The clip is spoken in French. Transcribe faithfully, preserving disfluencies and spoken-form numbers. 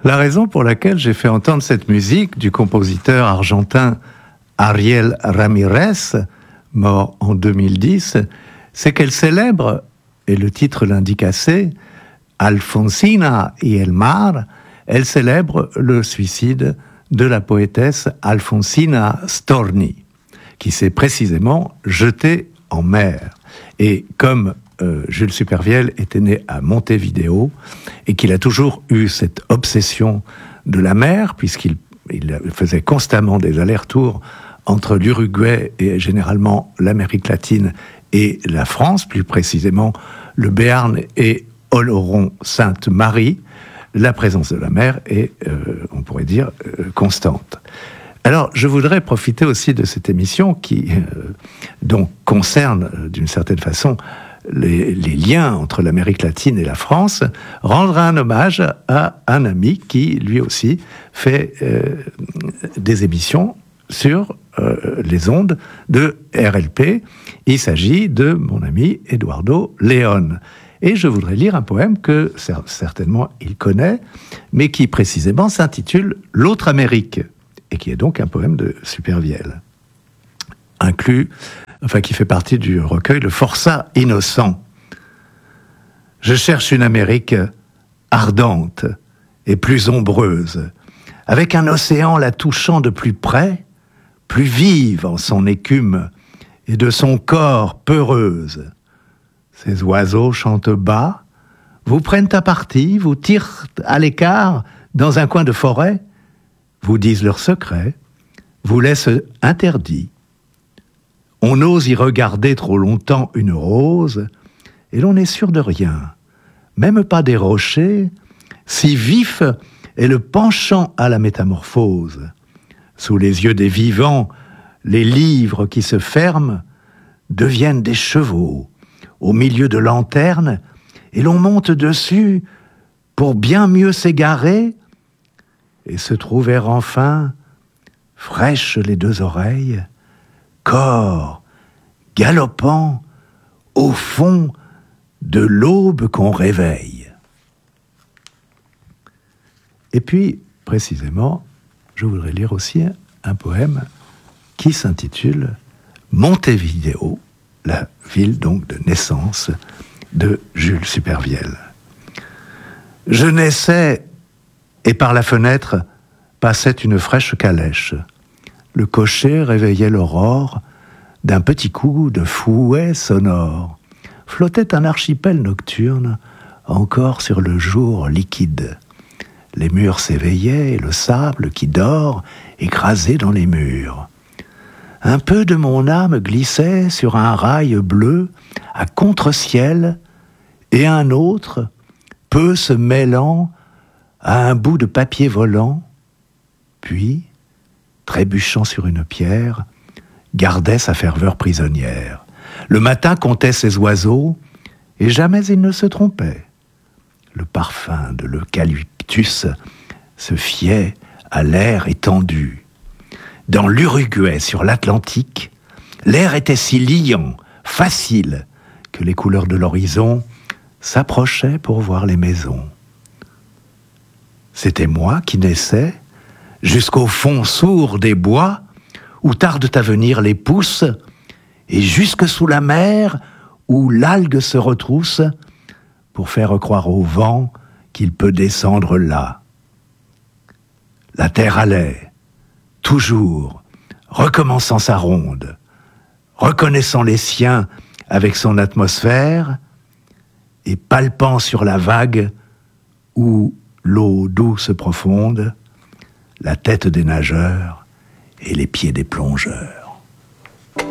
La raison pour laquelle j'ai fait entendre cette musique du compositeur argentin Ariel Ramirez, mort en deux mille dix, c'est qu'elle célèbre, et le titre l'indique assez, Alfonsina y el mar, elle célèbre le suicide de la poétesse Alfonsina Storni, qui s'est précisément jetée en mer. Et comme euh, Jules Supervielle était né à Montevideo, et qu'il a toujours eu cette obsession de la mer, puisqu'il il faisait constamment des allers-retours entre l'Uruguay et généralement l'Amérique latine et la France, plus précisément le Béarn et Oloron-Sainte-Marie, la présence de la mer est, euh, on pourrait dire, euh, constante. Alors, je voudrais profiter aussi de cette émission qui euh, donc concerne, euh, d'une certaine façon, les, les liens entre l'Amérique latine et la France, rendre un hommage à un ami qui, lui aussi, fait euh, des émissions sur euh, les ondes de R L P. Il s'agit de mon ami Eduardo León. Et je voudrais lire un poème que certainement il connaît, mais qui précisément s'intitule « L'autre Amérique », et qui est donc un poème de Supervielle, inclus, enfin qui fait partie du recueil Le Forçat innocent. Je cherche une Amérique ardente et plus ombreuse, avec un océan la touchant de plus près, plus vive en son écume et de son corps peureuse. Ces oiseaux chantent bas, vous prennent à partie, vous tirent à l'écart dans un coin de forêt, vous disent leurs secrets, vous laissent interdits. On ose y regarder trop longtemps une rose, et l'on n'est sûr de rien, même pas des rochers, si vif est le penchant à la métamorphose. Sous les yeux des vivants, les livres qui se ferment deviennent des chevaux, au milieu de lanternes, et l'on monte dessus pour bien mieux s'égarer et se trouver enfin, fraîches les deux oreilles, corps galopant au fond de l'aube qu'on réveille. Et puis, précisément, je voudrais lire aussi un poème qui s'intitule « Montevideo », la ville donc de naissance de Jules Supervielle. Je naissais, et par la fenêtre passait une fraîche calèche. Le cocher réveillait l'aurore d'un petit coup de fouet sonore. Flottait un archipel nocturne, encore sur le jour liquide. Les murs s'éveillaient, et le sable qui dort écrasé dans les murs. Un peu de mon âme glissait sur un rail bleu à contre-ciel, et un autre, peu se mêlant à un bout de papier volant, puis, trébuchant sur une pierre, gardait sa ferveur prisonnière. Le matin comptait ses oiseaux, et jamais il ne se trompait. Le parfum de l'eucalyptus se fiait à l'air étendu. Dans l'Uruguay, sur l'Atlantique, l'air était si liant, facile, que les couleurs de l'horizon s'approchaient pour voir les maisons. C'était moi qui naissais, jusqu'au fond sourd des bois, où tardent à venir les pousses, et jusque sous la mer, où l'algue se retrousse, pour faire croire au vent qu'il peut descendre là. La terre allait, toujours, recommençant sa ronde, reconnaissant les siens avec son atmosphère, et palpant sur la vague où l'eau douce profonde, la tête des nageurs et les pieds des plongeurs.